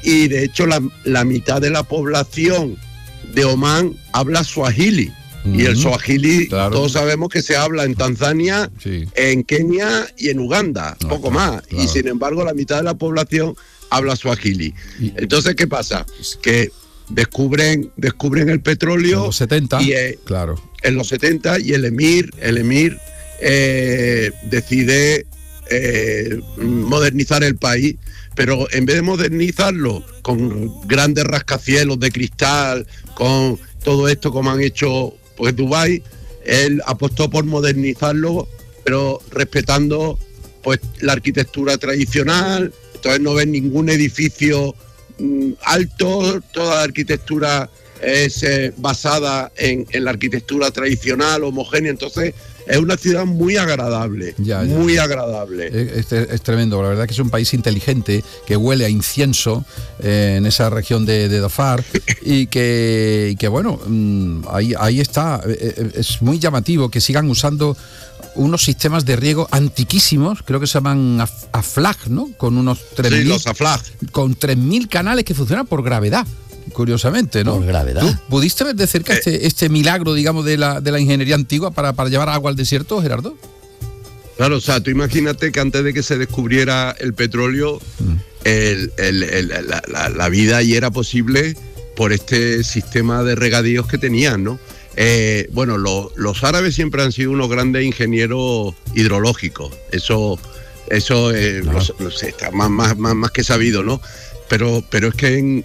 y de hecho la mitad de la población de Omán habla suajili. Y el suajili, claro, todos sabemos que se habla en Tanzania, sí, en Kenia y en Uganda, poco más. Claro. Y sin embargo la mitad de la población habla suajili. Entonces, ¿qué pasa? Que descubren el petróleo en los 70, claro. En los 70, y el emir decide modernizar el país, pero en vez de modernizarlo con grandes rascacielos de cristal, con todo esto como han hecho pues Dubái, él apostó por modernizarlo, pero respetando pues la arquitectura tradicional. Entonces no ven ningún edificio alto, toda la arquitectura es basada en la arquitectura tradicional, homogénea. Entonces es una ciudad muy agradable, muy agradable. Es tremendo, la verdad que es un país inteligente, que huele a incienso en esa región de Dhofar y que bueno, ahí está. Es muy llamativo que sigan usando unos sistemas de riego antiquísimos, creo que se llaman AFLAG, ¿no? Con unos 3.000, sí, los AFLAG. Con 3.000 canales que funcionan por gravedad. Curiosamente, ¿no? Por gravedad. ¿Tú pudiste ver de cerca este milagro, digamos, de la ingeniería antigua para llevar agua al desierto, Gerardo? Claro, o sea, tú imagínate que antes de que se descubriera el petróleo, la vida ahí era posible por este sistema de regadíos que tenían, ¿no? Bueno, los árabes siempre han sido unos grandes ingenieros hidrológicos. Eso está más que sabido, ¿no? Pero es que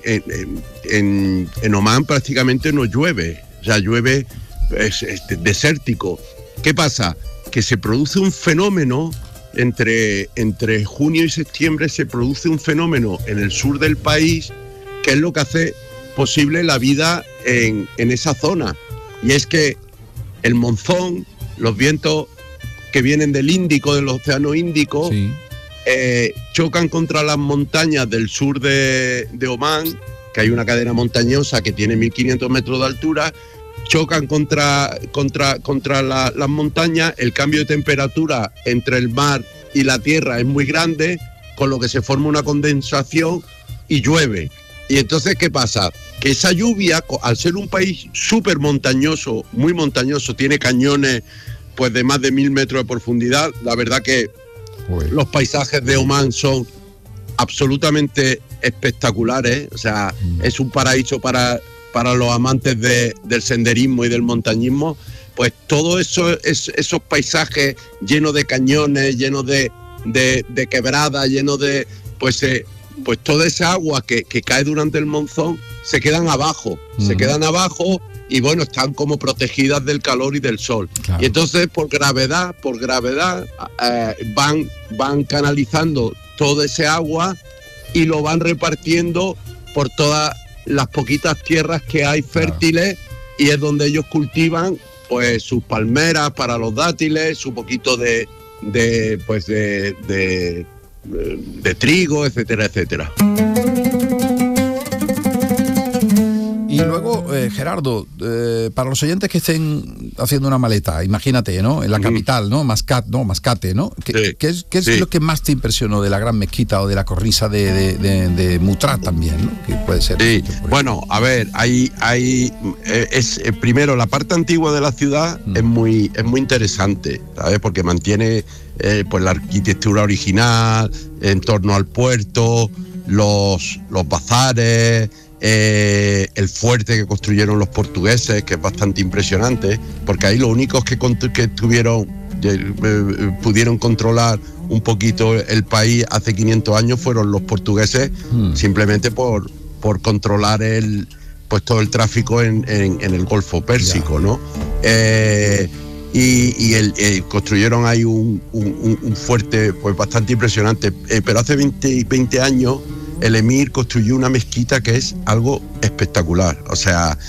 en Omán prácticamente no llueve, o sea, llueve, es desértico. ¿Qué pasa? Que se produce un fenómeno entre junio y septiembre, se produce un fenómeno en el sur del país que es lo que hace posible la vida en esa zona, y es que el monzón, los vientos que vienen del Índico, del Océano Índico, sí, chocan contra las montañas del sur de Omán, que hay una cadena montañosa que tiene 1.500 metros de altura, chocan contra las montañas, el cambio de temperatura entre el mar y la tierra es muy grande, con lo que se forma una condensación y llueve. Y entonces, ¿qué pasa? Que esa lluvia, al ser un país súper montañoso, muy montañoso, tiene cañones pues de más de 1.000 metros de profundidad, la verdad que los paisajes de Omán son absolutamente espectaculares, o sea, es un paraíso para los amantes del senderismo y del montañismo. Pues todo eso, esos paisajes llenos de cañones, llenos de quebradas, llenos de pues toda esa agua que cae durante el monzón se quedan abajo, y bueno, están como protegidas del calor y del sol. Claro. Y entonces por gravedad van canalizando todo ese agua y lo van repartiendo por todas las poquitas tierras que hay fértiles, claro, y es donde ellos cultivan pues sus palmeras para los dátiles, su poquito de trigo, etcétera, etcétera. Y luego, Gerardo, para los oyentes que estén haciendo una maleta, imagínate, ¿no? En la capital, ¿no? Mascate, ¿no? ¿Qué es lo que más te impresionó de la Gran Mezquita o de la cornisa de Mutrat también, ¿no? Que puede ser. Sí, bueno, a ver, primero la parte antigua de la ciudad es muy interesante, ¿sabes? Porque mantiene pues la arquitectura original en torno al puerto, los bazares, el fuerte que construyeron los portugueses, que es bastante impresionante, porque ahí los únicos que pudieron controlar un poquito el país hace 500 años fueron los portugueses, simplemente por controlar todo el tráfico en el Golfo Pérsico, ¿no? Y construyeron ahí un fuerte pues bastante impresionante, pero hace 20 años el emir construyó una mezquita que es algo espectacular. O sea,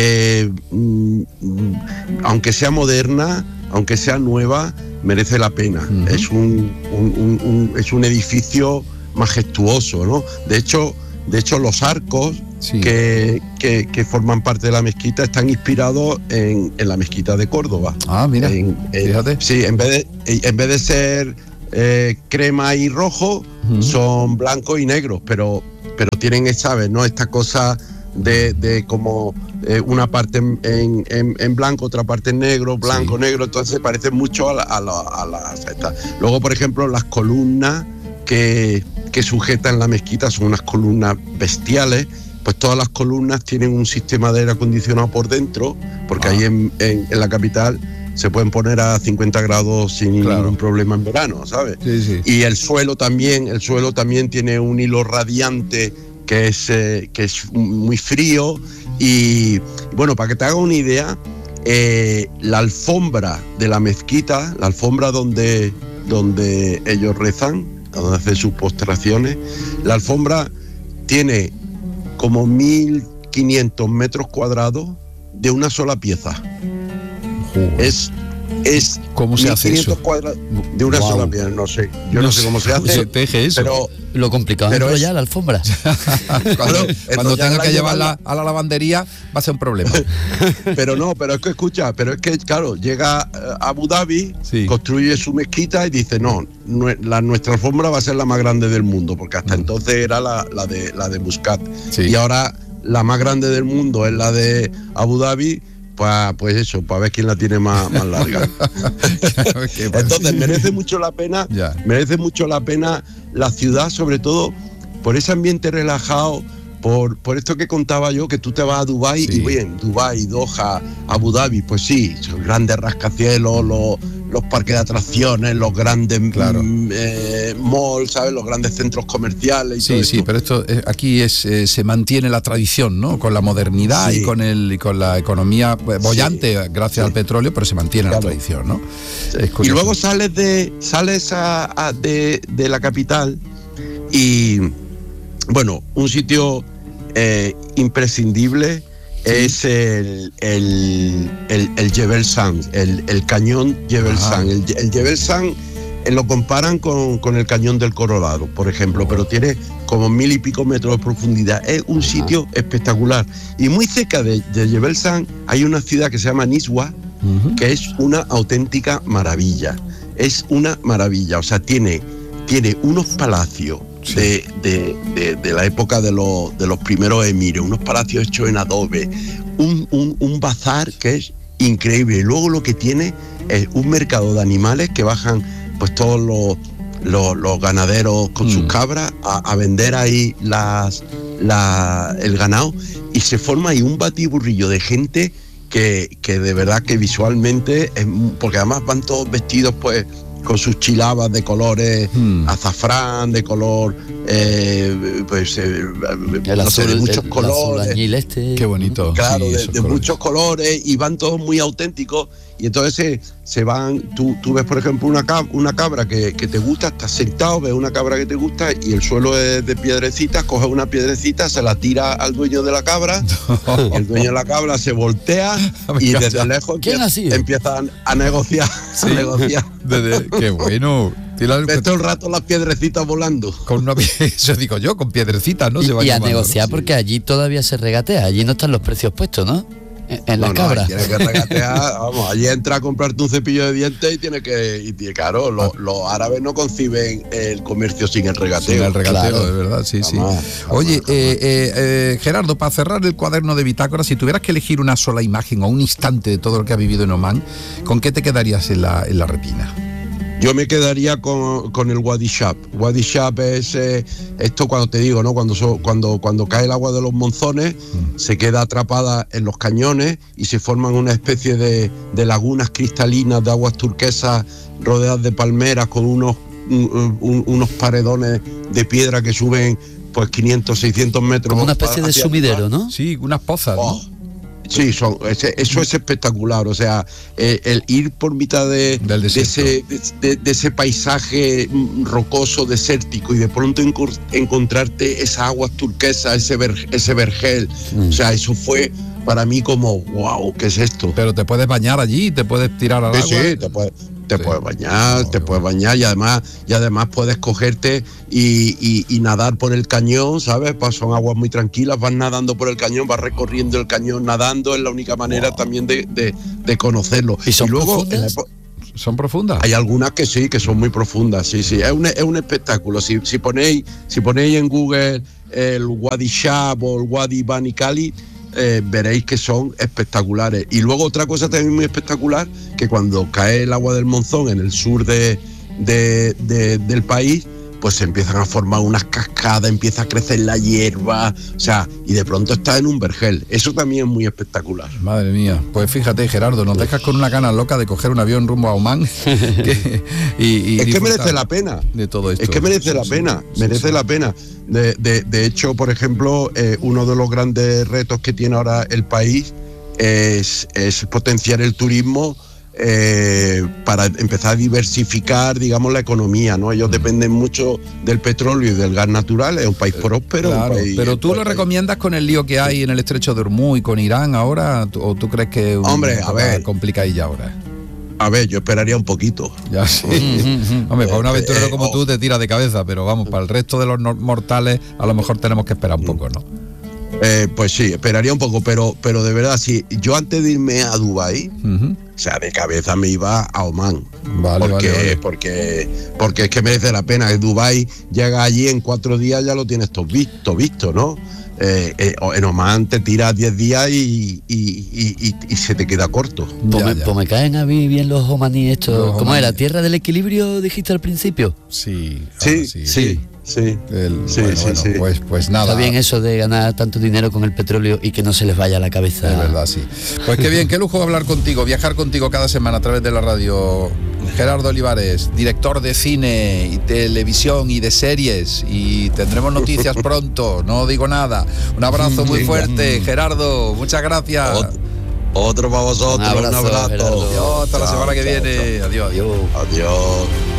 aunque sea moderna, aunque sea nueva, merece la pena. Es un edificio majestuoso, ¿no? De hecho los arcos que forman parte de la mezquita están inspirados en la mezquita de Córdoba. Ah, mira, fíjate. Sí, en vez de ser crema y rojo, son blancos y negros, pero pero tienen, ¿sabes?, ¿no?, esta cosa de como una parte en blanco, otra parte en negro, blanco, negro, entonces parecen mucho a las estas. Luego, por ejemplo, las columnas que sujetan la mezquita son unas columnas bestiales. Pues todas las columnas tienen un sistema de aire acondicionado por dentro, porque ahí en la capital se pueden poner a 50 grados sin ningún problema en verano, ¿sabes? Sí. Y el suelo también tiene un hilo radiante que es muy frío. Y bueno, para que te hagas una idea, la alfombra de la mezquita, la alfombra donde ellos rezan, donde hacen sus postraciones, la alfombra tiene como 1.500 metros cuadrados de una sola pieza. Es ¿Cómo se hace eso? De una sola pieza, no sé. Yo no sé cómo se hace. Se teje eso. Pero lo complicado es ya la alfombra. Cuando tenga que llevarla a la lavandería va a ser un problema. Pero es que escucha, claro, llega a Abu Dhabi, construye su mezquita y dice, no, nuestra alfombra va a ser la más grande del mundo, porque hasta entonces era la de Muscat. Sí. Y ahora la más grande del mundo es la de Abu Dhabi. Pues eso, para ver quién la tiene más larga. Entonces merece mucho la pena la ciudad, sobre todo por ese ambiente relajado, por esto que contaba yo, que tú te vas a Dubái y bien, Dubái, Doha, Abu Dhabi, pues sí, son grandes rascacielos, los parques de atracciones, los grandes malls, ¿sabes?, los grandes centros comerciales y todo esto. Sí, pero esto aquí se mantiene la tradición, ¿no?, con la modernidad y con la economía bollante gracias al petróleo, pero se mantiene la tradición, ¿no? Y luego sales de la capital y, bueno, un sitio imprescindible es el Jebel Sand, el cañón Jebel Sand. El Jebel Sand lo comparan con el cañón del Colorado, por ejemplo, pero tiene como 1.000 y pico metros de profundidad. Es un sitio espectacular. Y muy cerca de Jebel Sand hay una ciudad que se llama Niswa, que es una auténtica maravilla. Es una maravilla, o sea, tiene unos palacios de la época de los primeros emires, unos palacios hechos en adobe, un bazar que es increíble. Y luego lo que tiene es un mercado de animales que bajan pues todos los ganaderos con sus cabras a vender ahí el ganado, y se forma ahí un batiburrillo de gente que de verdad que visualmente porque además van todos vestidos pues con sus chilabas de colores azafrán, de color de muchos colores. Qué bonito. Claro, de muchos colores, y van todos muy auténticos. Y entonces se van, tú ves por ejemplo una cabra que te gusta, estás sentado, ves una cabra que te gusta y el suelo es de piedrecitas, coges una piedrecita, se la tira al dueño de la cabra, el dueño de la cabra se voltea y desde lejos empieza a negociar. Qué bueno. Ves todo el rato las piedrecitas volando. Eso digo yo, con piedrecitas, ¿no? Y a negociar, ¿no? Porque allí todavía se regatea, allí no están los precios puestos, ¿no? En la cabra. Tienes que regatear, vamos, allí entra a comprarte un cepillo de dientes y claro, los árabes no conciben el comercio sin el regateo. Sin el regateo, de verdad, sí. Oye, Gerardo, para cerrar el cuaderno de bitácora, si tuvieras que elegir una sola imagen o un instante de todo lo que has vivido en Omán, ¿con qué te quedarías en la retina? Yo me quedaría con el Wadi Shab. Wadi Shab es esto cuando te digo, ¿no? Cuando cae el agua de los monzones, se queda atrapada en los cañones y se forman una especie de lagunas cristalinas de aguas turquesas rodeadas de palmeras con unos paredones de piedra que suben pues 500, 600 metros. Como una especie de sumidero, ¿no? Sí, unas pozas, ¿no? Sí, eso es espectacular, o sea, el ir por mitad de ese paisaje rocoso, desértico, y de pronto encontrarte esas aguas turquesas, ese vergel, o sea, eso fue para mí como, wow, ¿qué es esto? Pero te puedes bañar allí, te puedes tirar al agua. Sí, te puedes bañar, y además puedes cogerte y nadar por el cañón, ¿sabes? Pues son aguas muy tranquilas, vas nadando por el cañón, vas recorriendo el cañón nadando, es la única manera también de conocerlo. ¿Y son luego profundas? ¿Son profundas? Hay algunas que sí, que son muy profundas, sí, es un espectáculo. Si ponéis en Google el Wadi Shab o el Wadi Bani Khalid, veréis que son espectaculares. Y luego otra cosa también muy espectacular, que cuando cae el agua del monzón en el sur del país, pues se empiezan a formar unas cascadas, empieza a crecer la hierba, o sea, y de pronto estás en un vergel. Eso también es muy espectacular. Madre mía, pues fíjate, Gerardo, nos dejas con una gana loca de coger un avión rumbo a Omán. Es que merece la pena. De todo esto. Es que merece la pena, merece la pena. De hecho, por ejemplo, uno de los grandes retos que tiene ahora el país es potenciar el turismo, para empezar a diversificar, digamos, la economía, ¿no? Ellos dependen mucho del petróleo y del gas natural, es un país próspero. Claro, un país, pero tú lo recomiendas con el lío que hay en el estrecho de Hormuz y con Irán ahora, o tú crees que Hombre, a ver, complicadilla ahora? A ver, yo esperaría un poquito. Ya sí. Hombre, para un aventurero como tú te tira de cabeza, pero vamos, para el resto de los mortales a lo mejor tenemos que esperar un poco, ¿no? Pues sí, esperaría un poco, pero de verdad, sí, yo antes de irme a Dubái, o sea, de cabeza me iba a Omán. Vale. Porque es que merece la pena. En Dubái llega allí en 4 días, ya lo tienes todo visto, ¿no? En Omán te tiras 10 días y se te queda corto. Pues me caen a mí bien los omaníes estos. ¿Cómo era? ¿Tierra del equilibrio dijiste al principio? Sí. Pues nada. Está bien eso de ganar tanto dinero con el petróleo y que no se les vaya a la cabeza. Es verdad, sí. Pues qué bien, qué lujo hablar contigo, viajar contigo cada semana a través de la radio. Gerardo Olivares, director de cine y televisión y de series, y tendremos noticias pronto, no digo nada. Un abrazo muy fuerte, Gerardo, muchas gracias. Otro para vosotros, un abrazo. Gerardo. Adiós, hasta la semana que viene. Adiós. Adiós.